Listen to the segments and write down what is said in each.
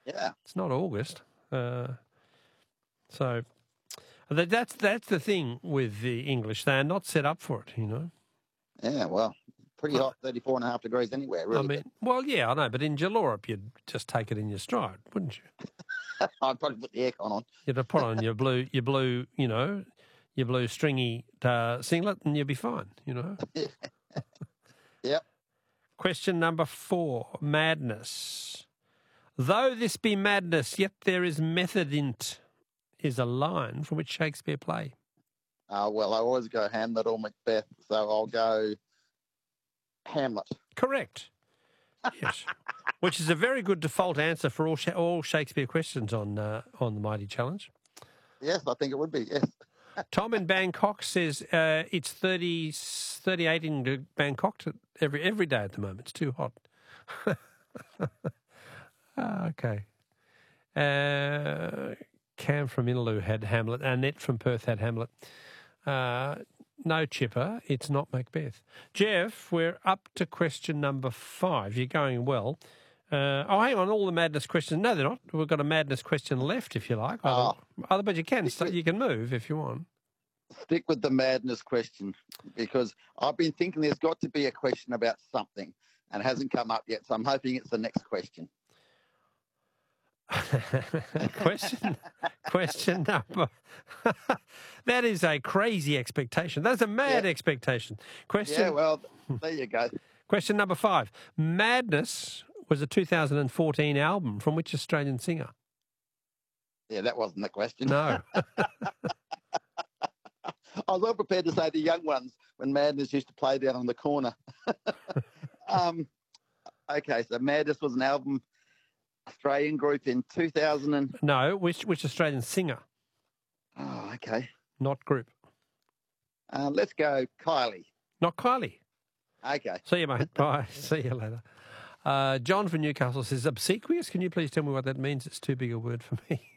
Yeah. It's not August. So that's the thing with the English. They're not set up for it, you know. Yeah, well, pretty hot, 34.5 degrees anywhere, really. I mean, well, yeah, I know, but in Jalorop, you'd just take it in your stride, wouldn't you? I'd probably put the aircon on. You'd put on your blue, you know, your blue stringy singlet, and you'd be fine, you know. Yep. Question number 4, madness. Though this be madness, yet there is method in't, is a line from which Shakespeare play. Well, I always go Hamlet or Macbeth, so I'll go Hamlet. Correct. Yes. Which is a very good default answer for all Shakespeare questions on the Mighty Challenge. Yes, I think it would be, yes. Tom in Bangkok says it's 38 in Bangkok every day at the moment. It's too hot. Okay. Cam from Innaloo had Hamlet. Annette from Perth had Hamlet. No, Chipper, it's not Macbeth. Jeff, we're up to question number 5. You're going well. Hang on, all the madness questions. No, they're not. We've got a madness question left, if you like. But you can move if you want. Stick with the madness question, because I've been thinking there's got to be a question about something and it hasn't come up yet, so I'm hoping it's the next question. Question number. That is a crazy expectation. That's a mad expectation. Yeah, well, there you go. Question number 5. Madness was a 2014 album from which Australian singer? Yeah, that wasn't the question. No. I was well prepared to say the young ones when Madness used to play down on the corner. Okay, so Madness was an album, Australian group in 2000 No, which Australian singer? Oh, okay. Not group. Let's go Kylie. Not Kylie. Okay. See you, mate. Bye. See you later. John from Newcastle says, obsequious? Can you please tell me what that means? It's too big a word for me.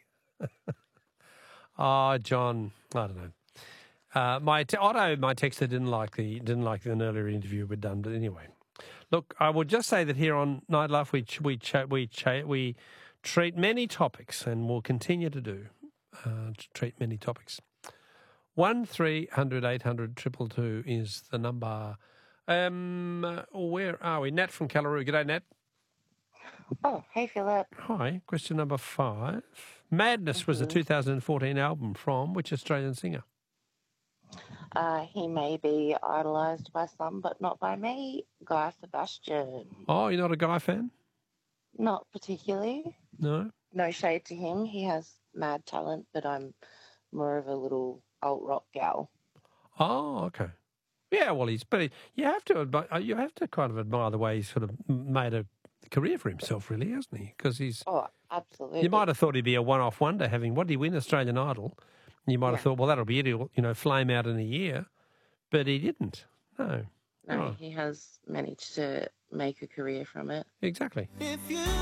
John, I don't know. My texter didn't like an earlier interview we'd done, but anyway. Look, I would just say that here on Night Life we treat many topics, and will continue to do treat many topics. 1300 800 222 is the number. Where are we? Nat from Callaroo. G'day, Nat. Oh, hey, Philip. Hi. Question number 5. Madness was a 2014 album from which Australian singer? He may be idolised by some, but not by me. Guy Sebastian. Oh, you're not a Guy fan? Not particularly. No? No shade to him. He has mad talent, but I'm more of a little alt-rock gal. Oh, okay. Yeah, well, you have to kind of admire the way he's sort of made a career for himself, really, hasn't he? Because he's... Oh, absolutely. You might have thought he'd be a one-off wonder what did he win, Australian Idol? You might have thought, well, that'll be it. He'll, flame out in a year. But he didn't. No. No, he has managed to make a career from it. Exactly.